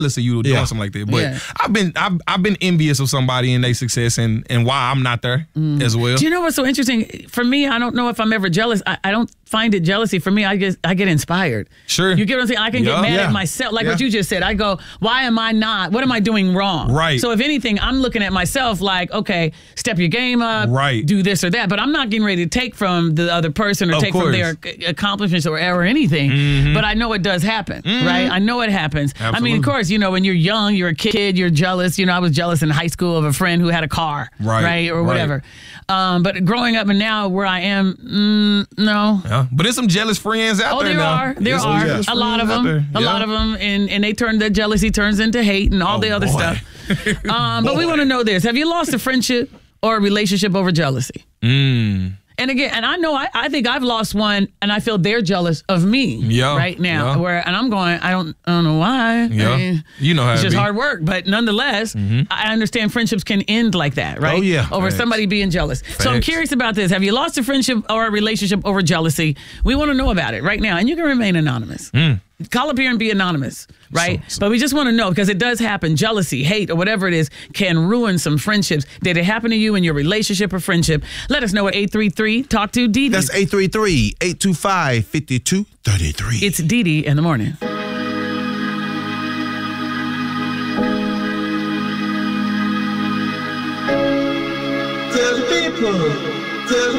jealous of you doing something like that. But I've been envious of somebody and their success and why I'm not there as well. Do you know what's so interesting? For me, I don't know if I'm ever jealous. I don't find it jealousy. For me, I get inspired. Sure. You get what I'm saying? I can get mad at myself. Like what you just said. I go, why am I not? What am I doing wrong? Right. So if anything, I'm looking at myself like, okay, step your game up. Right. Do this or that. But I'm not getting ready to take from the other person or take from their accomplishments or anything. But I know it does happen, right? I know it happens. Absolutely. I mean, of course, when you're young, you're a kid, you're jealous. I was jealous in high school of a friend who had a car, right? Or whatever. But growing up and now where I am, no. Yeah. But there's some jealous friends out there now. There are. A lot of them. A lot of them. And they that jealousy turns into hate and all the other stuff. But we want to know this. Have you lost a friendship or a relationship over jealousy? And again, and I know I think I've lost one, and I feel they're jealous of me right now. And I'm going, I don't know why. Yeah. I mean, how it's it just be. hard work, but nonetheless, I understand friendships can end like that, right? Oh yeah, over somebody being jealous. So I'm curious about this. Have you lost a friendship or a relationship over jealousy? We want to know about it right now, and you can remain anonymous. Call up here and be anonymous, right? But we just want to know because it does happen. Jealousy, hate, or whatever it is can ruin some friendships. Did it happen to you in your relationship or friendship? Let us know at 833 Talk to Dee Dee. That's 833-825-5233. It's Dee Dee in the morning. Tell the people.